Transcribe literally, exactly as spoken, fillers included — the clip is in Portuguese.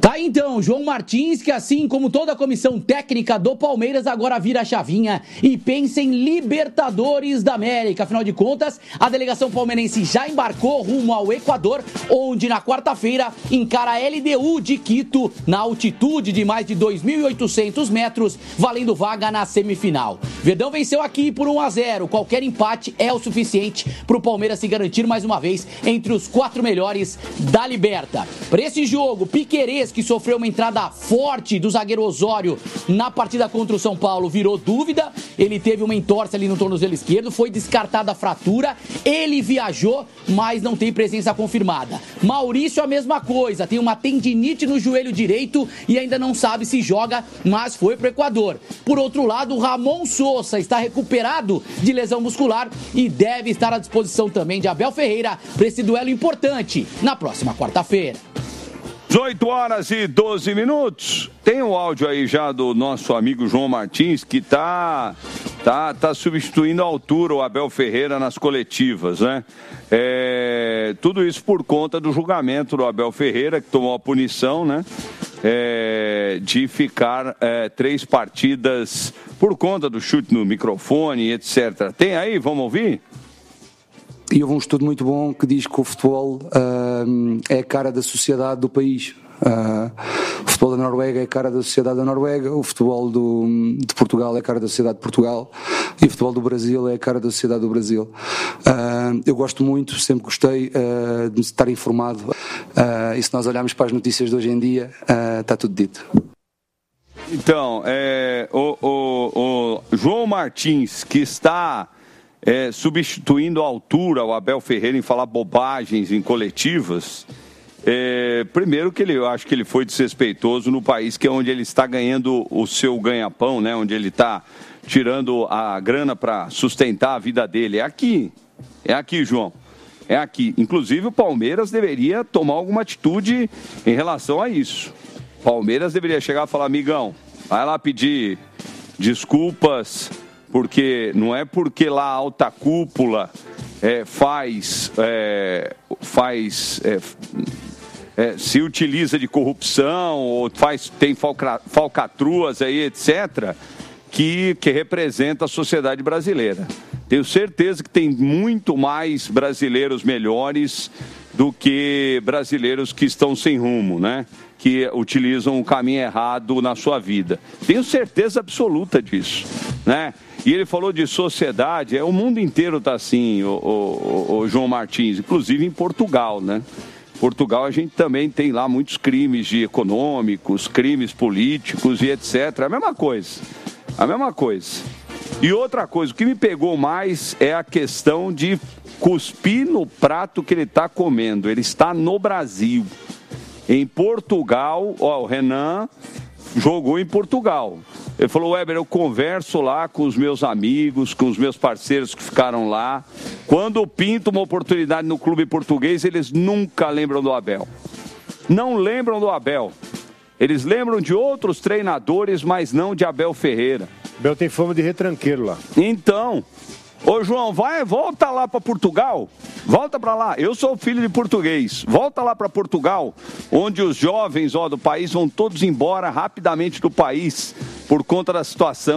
Tá aí então, João Martins, que assim como toda a comissão técnica do Palmeiras, agora vira a chavinha e pensa em Libertadores da América. Afinal de contas, a delegação palmeirense já embarcou rumo ao Equador, onde na quarta-feira encara a L D U de Quito, na altitude de mais de dois mil e oitocentos metros, valendo vaga na semifinal. Verdão venceu aqui por um a zero. Qualquer empate é o suficiente para o Palmeiras se garantir mais uma vez entre os quatro melhores da Liberta. Para esse jogo, Piquerez, que sofreu uma entrada forte do zagueiro Osório na partida contra o São Paulo, virou dúvida. Ele teve uma entorse ali no tornozelo esquerdo, foi descartada a fratura. Ele viajou, mas não tem presença confirmada. Maurício, a mesma coisa, tem uma tendinite no joelho direito e ainda não sabe se joga, mas foi pro Equador. Por outro lado, o Ramon Sousa está recuperado de lesão muscular e deve estar à disposição também de Abel Ferreira para esse duelo importante na próxima quarta-feira. dezoito horas e doze minutos. Tem um áudio aí já do nosso amigo João Martins, que tá, tá, tá substituindo à altura o Abel Ferreira nas coletivas, né? É, tudo isso por conta do julgamento do Abel Ferreira, que tomou a punição, né? É, de ficar é, três partidas por conta do chute no microfone, etcétera. Tem aí? Vamos ouvir? E houve um estudo muito bom que diz que o futebol uh, é a cara da sociedade do país. Uh, o futebol da Noruega é a cara da sociedade da Noruega, o futebol do, de Portugal é a cara da sociedade de Portugal e o futebol do Brasil é a cara da sociedade do Brasil. Uh, eu gosto muito, sempre gostei uh, de estar informado uh, e se nós olharmos para as notícias de hoje em dia, uh, está tudo dito. Então, é, o, o, o João Martins, que está é, substituindo a altura o Abel Ferreira em falar bobagens em coletivas, é, primeiro que ele, eu acho que ele foi desrespeitoso no país que é onde ele está ganhando o seu ganha-pão, né? Onde ele está tirando a grana para sustentar a vida dele. É aqui, é aqui, João. É aqui. Inclusive o Palmeiras deveria tomar alguma atitude em relação a isso. Palmeiras deveria chegar e falar, amigão, vai lá pedir desculpas, porque não é porque lá a alta cúpula é, faz, é, faz é, é, se utiliza de corrupção ou faz, tem falca, falcatruas aí, etcétera, que, que representa a sociedade brasileira. Tenho certeza que tem muito mais brasileiros melhores do que brasileiros que estão sem rumo, né? Que utilizam o caminho errado na sua vida. Tenho certeza absoluta disso, né? E ele falou de sociedade, é, o mundo inteiro está assim, o, o, o João Martins, inclusive em Portugal, né? Portugal a gente também tem lá muitos crimes de econômicos, crimes políticos e etcétera. A mesma coisa, a mesma coisa. E outra coisa, o que me pegou mais é a questão de cuspir no prato que ele está comendo. Ele está no Brasil. Em Portugal, ó, o Renan jogou em Portugal. Ele falou, Weber, eu converso lá com os meus amigos, com os meus parceiros que ficaram lá. Quando pinta uma oportunidade no clube português, eles nunca lembram do Abel. Não lembram do Abel. Eles lembram de outros treinadores, mas não de Abel Ferreira. Abel tem fama de retranqueiro lá. Então... Ô, João, vai, volta lá para Portugal, volta para lá, eu sou filho de português, volta lá para Portugal, onde os jovens ó, do país vão todos embora rapidamente do país por conta da situação.